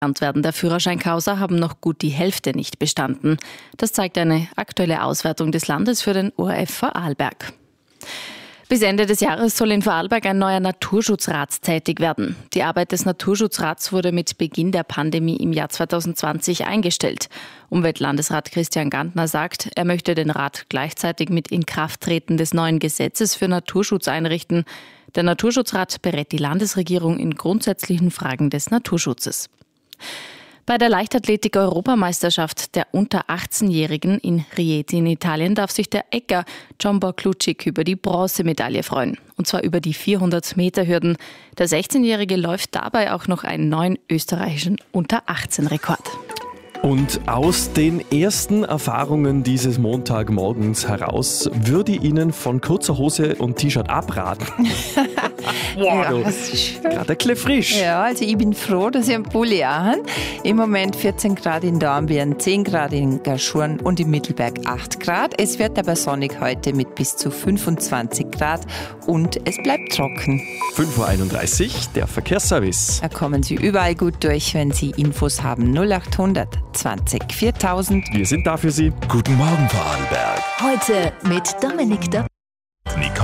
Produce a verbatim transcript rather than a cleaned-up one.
werden der Führerscheinkauser haben noch gut die Hälfte nicht bestanden. Das zeigt eine aktuelle Auswertung des Landes für den O R F Vorarlberg. Bis Ende des Jahres soll in Vorarlberg ein neuer Naturschutzrat tätig werden. Die Arbeit des Naturschutzrats wurde mit Beginn der Pandemie im Jahr zwanzig zwanzig eingestellt. Umweltlandesrat Christian Gantner sagt, er möchte den Rat gleichzeitig mit Inkrafttreten des neuen Gesetzes für Naturschutz einrichten. Der Naturschutzrat berät die Landesregierung in grundsätzlichen Fragen des Naturschutzes. Bei der Leichtathletik-Europameisterschaft der unter achtzehnjährigen in Rieti in Italien darf sich der Ecker Jumbo Klucik über die Bronzemedaille freuen. Und zwar über die vierhundert Meter Hürden. Der sechzehnjährige läuft dabei auch noch einen neuen österreichischen unter achtzehn Rekord. Und aus den ersten Erfahrungen dieses Montagmorgens heraus würde ich Ihnen von kurzer Hose und T-Shirt abraten. Wow, ja, gerade ein bisschen frisch. Ja, also ich bin froh, dass ich einen Pulli habe. Im Moment vierzehn Grad in Dornbirn, zehn Grad in Garschurn und im Mittelberg acht Grad. Es wird aber sonnig heute mit bis zu fünfundzwanzig Grad und es bleibt trocken. fünf Uhr einunddreißig, der Verkehrsservice. Da kommen Sie überall gut durch, wenn Sie Infos haben. null achthundert zwanzig viertausend. Wir sind da für Sie. Guten Morgen, Vorarlberg. Heute mit Dominik der